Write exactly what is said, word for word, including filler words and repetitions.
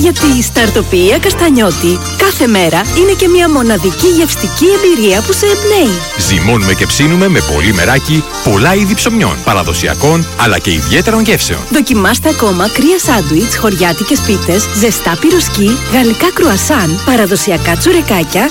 Γιατί η Σταρτοπία Καστανιώτη κάθε μέρα είναι και μια μοναδική γευστική εμπειρία που σε εμπνέει. Ζυμώνουμε και ψήνουμε με πολύ μεράκι, πολλά είδη ψωμιών, παραδοσιακών αλλά και ιδιαίτερων γεύσεων. Δοκιμάστε ακόμα κρύα σάντουιτς, χωριάτικες πίτες, ζεστά πυροσκή, γαλλικά κρουασάν, παραδοσιακά τσουρεκάκια